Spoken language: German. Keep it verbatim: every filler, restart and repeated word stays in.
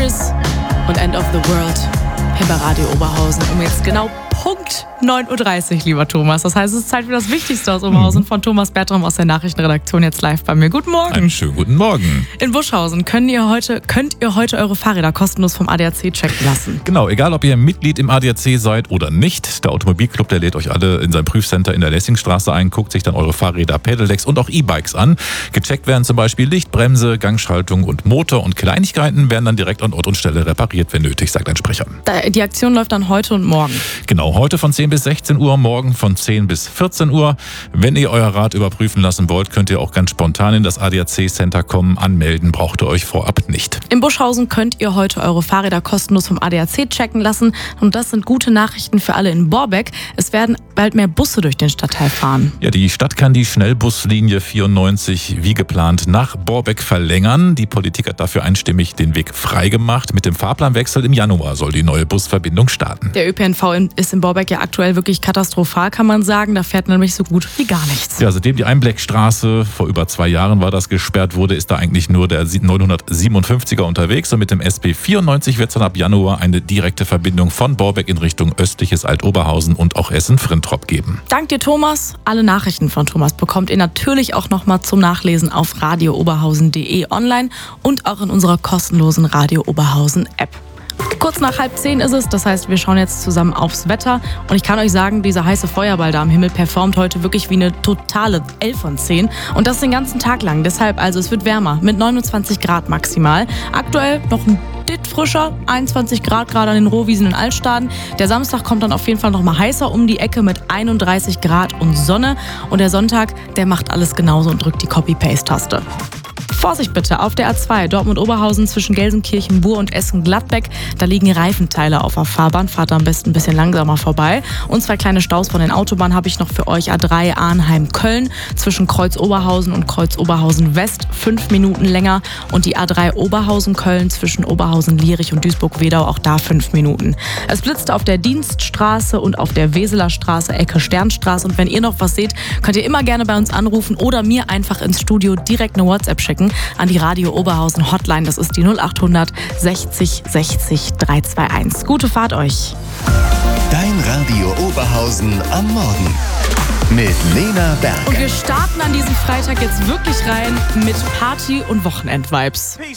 Darkness und End of the World hier bei Radio Oberhausen. Um jetzt genau Punkt neun Uhr dreißig, lieber Thomas. Das heißt, es ist Zeit für das Wichtigste aus Oberhausen von Thomas Bertram aus der Nachrichtenredaktion jetzt live bei mir. Guten Morgen. Einen schönen guten Morgen. In Buschhausen könnt ihr heute, könnt ihr heute eure Fahrräder kostenlos vom A D A C checken lassen. Genau, egal ob ihr Mitglied im A D A C seid oder nicht. Der Automobilclub, der lädt euch alle in sein Prüfcenter in der Lessingstraße ein, guckt sich dann eure Fahrräder, Pedelecs und auch E-Bikes an. Gecheckt werden zum Beispiel Licht, Bremse, Gangschaltung und Motor und Kleinigkeiten werden dann direkt an Ort und Stelle repariert, wenn nötig, sagt ein Sprecher. Die Aktion läuft dann heute und morgen. Genau, heute von zehn bis sechzehn Uhr, morgen von zehn bis vierzehn Uhr. Wenn ihr euer Rad überprüfen lassen wollt, könnt ihr auch ganz spontan in das A D A C-Center kommen. Anmelden braucht ihr euch vorab nicht. In Buschhausen könnt ihr heute eure Fahrräder kostenlos vom A D A C checken lassen. Und das sind gute Nachrichten für alle in Borbeck. Es werden bald mehr Busse durch den Stadtteil fahren. Ja, die Stadt kann die Schnellbuslinie vierundneunzig wie geplant nach Borbeck verlängern. Die Politik hat dafür einstimmig den Weg freigemacht. Mit dem Fahrplanwechsel im Januar soll die neue Busverbindung starten. Der Ö P N V ist in Borbeck ja aktuell wirklich katastrophal, kann man sagen. Da fährt nämlich so gut wie gar nichts. Ja, seitdem die Einbleckstraße, vor über zwei Jahren war das, gesperrt wurde, ist da eigentlich nur der neunhundertsiebenundfünfziger unterwegs. Und mit dem S B vierundneunzig wird es dann ab Januar eine direkte Verbindung von Borbeck in Richtung östliches Altoberhausen und auch Essen-Frintrop geben. Dank dir, Thomas. Alle Nachrichten von Thomas bekommt ihr natürlich auch nochmal zum Nachlesen auf radio oberhausen punkt de online und auch in unserer kostenlosen Radio Oberhausen App. Kurz nach halb zehn ist es, das heißt, wir schauen jetzt zusammen aufs Wetter und ich kann euch sagen, dieser heiße Feuerball da am Himmel performt heute wirklich wie eine totale elf von zehn und das den ganzen Tag lang. Deshalb, also es wird wärmer mit neunundzwanzig Grad maximal. Aktuell noch ein Dit frischer, einundzwanzig Grad gerade an den Rohwiesen in Altstaden. Der Samstag kommt dann auf jeden Fall noch mal heißer um die Ecke mit einunddreißig Grad und Sonne und der Sonntag, der macht alles genauso und drückt die Copy-Paste-Taste. Vorsicht bitte, auf der A zwei Dortmund-Oberhausen zwischen Gelsenkirchen, Buhr und Essen-Gladbeck. Da liegen Reifenteile auf der Fahrbahn. Fahrt da am besten ein bisschen langsamer vorbei. Und zwei kleine Staus von den Autobahnen habe ich noch für euch. A drei Arnheim-Köln zwischen Kreuz-Oberhausen und Kreuz-Oberhausen-West. Fünf Minuten länger. Und die A drei Oberhausen-Köln zwischen Oberhausen-Lierich und Duisburg-Wedau. Auch da fünf Minuten. Es blitzt auf der Dienststraße und auf der Weseler Straße, Ecke Sternstraße. Und wenn ihr noch was seht, könnt ihr immer gerne bei uns anrufen oder mir einfach ins Studio direkt eine WhatsApp schicken an die Radio Oberhausen Hotline. Das ist die null acht hundert sechzig sechzig dreihundertzweiundundzwanzig. Gute Fahrt euch. Dein Radio Oberhausen am Morgen mit Lena Berg. Und wir starten an diesem Freitag jetzt wirklich rein mit Party- und Wochenend-Vibes.